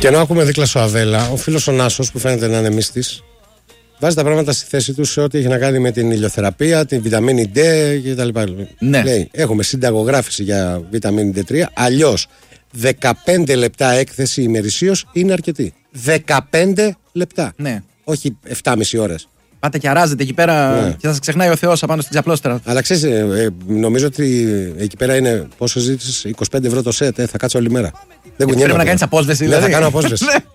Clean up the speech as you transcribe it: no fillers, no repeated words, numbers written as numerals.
Και ενώ ακούμε δίπλα στο Αβέλα, ο φίλος ο Νάσος που φαίνεται να είναι μύστης, βάζει τα πράγματα στη θέση του σε ό,τι έχει να κάνει με την ηλιοθεραπεία, την βιταμίνη D κτλ. Ναι. Λέει, έχουμε συνταγογράφηση για βιταμίνη D3, αλλιώς 15 λεπτά έκθεση ημερησίως είναι αρκετή. 15 λεπτά. Ναι. Όχι 7,5 ώρες. Πάτε και αράζετε εκεί πέρα Ναι. και θα σας ξεχνάει ο Θεός απάνω στην ξαπλώστρα. Αλλά ξέρεις, νομίζω ότι εκεί πέρα είναι πόσο ζήτησες, 25 ευρώ το σετ, θα κάτσω όλη μέρα. Δεν κουνιέμαι. Πρέπει να κάνεις απόσβεση, Ναι, δηλαδή. θα κάνω απόσβεση.